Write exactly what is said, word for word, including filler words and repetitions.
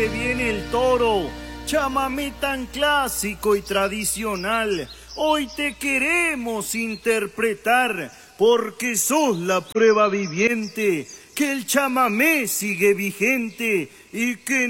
se viene el toro, chamamé tan clásico y tradicional. Hoy te queremos interpretar, porque sos la prueba viviente que el chamamé sigue vigente y que